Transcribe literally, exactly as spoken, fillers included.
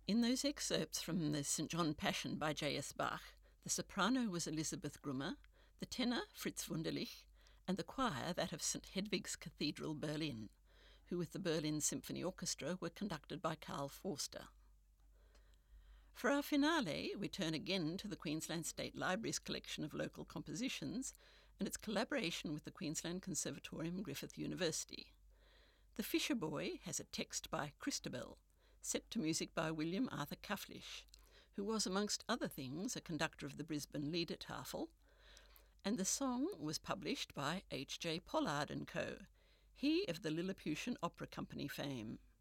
In those excerpts from the Saint John Passion by J S Bach, the soprano was Elisabeth Grummer, the tenor Fritz Wunderlich, and the choir that of Saint Hedwig's Cathedral, Berlin, who with the Berlin Symphony Orchestra were conducted by Karl Forster. For our finale, we turn again to the Queensland State Library's collection of local compositions and its collaboration with the Queensland Conservatorium Griffith University. The Fisher Boy has a text by Christabel, set to music by William Arthur Kuflish, who was, amongst other things, a conductor of the Brisbane Liedertafel, and the song was published by H J Pollard and Co., he of the Lilliputian Opera Company fame.